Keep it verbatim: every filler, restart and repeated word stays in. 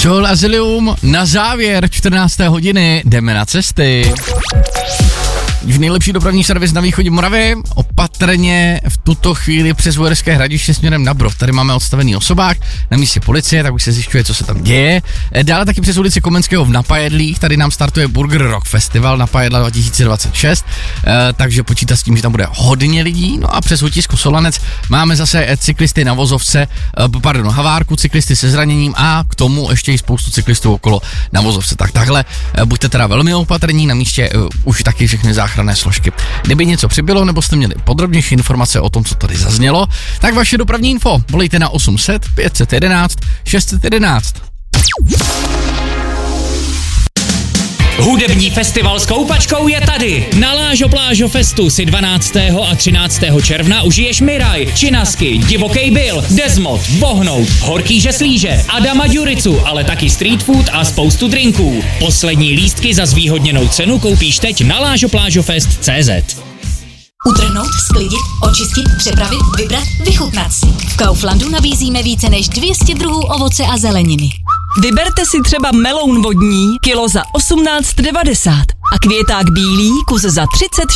Soul Asylum na závěr čtrnácté hodiny, jdeme na cesty. Už nejlepší dopravní servis na východě Moravy, opatrně v tuto chvíli přes Uherské Hradiště směrem na Brod. Tady máme odstavený osobák, na místě policie, tak už se zjišťuje, co se tam děje. Dále taky přes ulici Komenského v Napajedlích, tady nám startuje Burger Rock Festival Napajedla dva tisíce dvacet šest, e, takže počítá s tím, že tam bude hodně lidí. No a přes Hutisku Solanec máme zase cyklisty na vozovce, e, pardon, havárku, cyklisty se zraněním a k tomu ještě i spoustu cyklistů okolo na vozovce. Tak takhle e, buďte teda velmi opatrní, na místě e, už taky všechny záchranné složky. Kdyby něco přibylo, nebo jste měli podrobnější informace o tom, co tady zaznělo, tak vaše dopravní info volejte na osm set, pět set jedenáct, šest set jedenáct. Hudební festival s koupačkou je tady. Na Lážo Plážo Festu si dvanáctého a třináctého června užiješ Miraj, Činasky, Divokej Bill, Desmod, Vohnout, Horký žeslíže, Adama Ďuricu, ale taky street food a spoustu drinků. Poslední lístky za zvýhodněnou cenu koupíš teď na lážoplážofest tečka cé zet. Utrhnout, sklidit, očistit, přepravit, vybrat, vychutnat si. V Kauflandu nabízíme více než dvě stě druhů ovoce a zeleniny. Vyberte si třeba meloun vodní, kilo za osmnáct devadesát a květák bílý, kus za třicet